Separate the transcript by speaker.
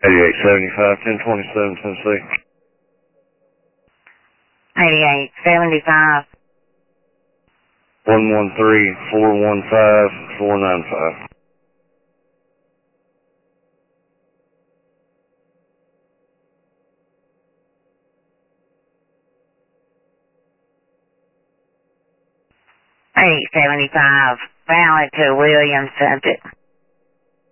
Speaker 1: 8875, 1027 Tennessee.
Speaker 2: 8875.
Speaker 1: 113-415-495.
Speaker 2: $8.75, valid to Williams, subject.